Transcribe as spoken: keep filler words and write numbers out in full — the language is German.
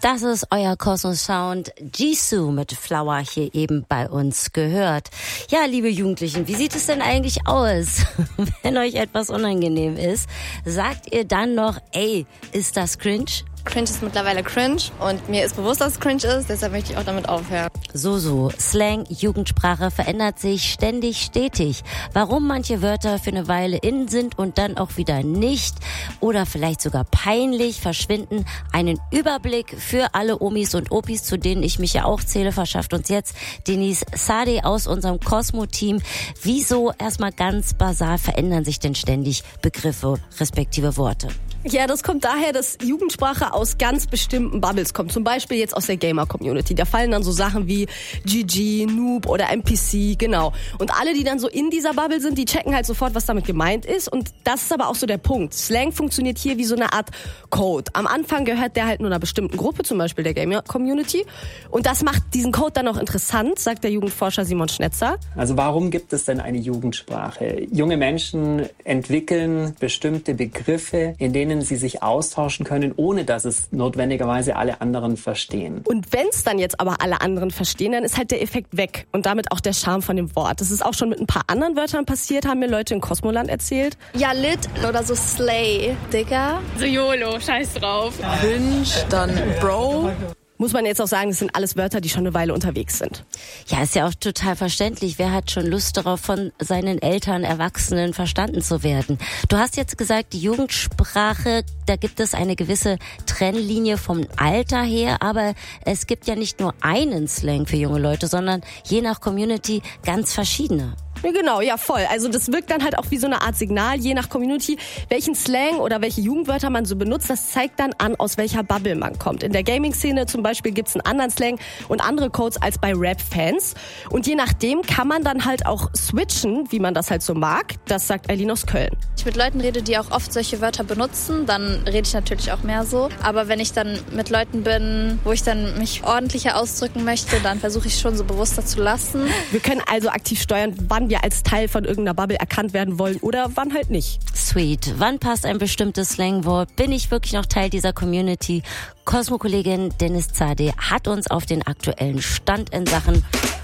Das ist euer Kosmos Sound. Jisoo mit Flower hier eben bei uns gehört. Ja, liebe Jugendlichen, wie sieht es denn eigentlich aus? Wenn euch etwas unangenehm ist, sagt ihr dann noch, ey, ist das cringe? Cringe ist mittlerweile cringe und mir ist bewusst, dass es cringe ist, deshalb möchte ich auch damit aufhören. So, so. Slang, Jugendsprache verändert sich ständig, stetig. Warum manche Wörter für eine Weile in sind und dann auch wieder nicht oder vielleicht sogar peinlich verschwinden, einen Überblick für alle Omis und Opis, zu denen ich mich ja auch zähle, verschafft uns jetzt Denise Sade aus unserem Cosmo-Team. Wieso, erstmal ganz basal, verändern sich denn ständig Begriffe respektive Worte? Ja, das kommt daher, dass Jugendsprache aus ganz bestimmten Bubbles kommt. Zum Beispiel jetzt aus der Gamer-Community. Da fallen dann so Sachen wie G G, Noob oder N P C, genau. Und alle, die dann so in dieser Bubble sind, die checken halt sofort, was damit gemeint ist. Und das ist aber auch so der Punkt. Slang funktioniert hier wie so eine Art Code. Am Anfang gehört der halt nur einer bestimmten Gruppe, zum Beispiel der Gamer-Community. Und das macht diesen Code dann auch interessant, sagt der Jugendforscher Simon Schnetzer. Also warum gibt es denn eine Jugendsprache? Junge Menschen entwickeln bestimmte Begriffe, in denen sie sich austauschen können, ohne dass es notwendigerweise alle anderen verstehen. Und wenn es dann jetzt aber alle anderen verstehen, dann ist halt der Effekt weg und damit auch der Charme von dem Wort. Das ist auch schon mit ein paar anderen Wörtern passiert, haben mir Leute in Cosmoland erzählt. Ja, lit oder so Slay, Digga. So YOLO, scheiß drauf. Cringe, dann Bro. Muss man jetzt auch sagen, das sind alles Wörter, die schon eine Weile unterwegs sind. Ja, ist ja auch total verständlich. Wer hat schon Lust darauf, von seinen Eltern, Erwachsenen verstanden zu werden? Du hast jetzt gesagt, die Jugendsprache, da gibt es eine gewisse Trennlinie vom Alter her, aber es gibt ja nicht nur einen Slang für junge Leute, sondern je nach Community ganz verschiedene. Ja, genau, ja voll. Also das wirkt dann halt auch wie so eine Art Signal, je nach Community, welchen Slang oder welche Jugendwörter man so benutzt, das zeigt dann an, aus welcher Bubble man kommt. In der Gaming-Szene zum Beispiel gibt's einen anderen Slang und andere Codes als bei Rap-Fans. Und je nachdem kann man dann halt auch switchen, wie man das halt so mag. Das sagt Eileen aus Köln. Wenn ich mit Leuten rede, die auch oft solche Wörter benutzen, dann rede ich natürlich auch mehr so. Aber wenn ich dann mit Leuten bin, wo ich dann mich ordentlicher ausdrücken möchte, dann versuche ich schon so bewusster zu lassen. Wir können also aktiv steuern, wann wir als Teil von irgendeiner Bubble erkannt werden wollen oder wann halt nicht. Sweet. Wann passt ein bestimmtes Slangwort? Bin ich wirklich noch Teil dieser Community? Cosmo-Kollegin Denise Sade hat uns auf den aktuellen Stand in Sachen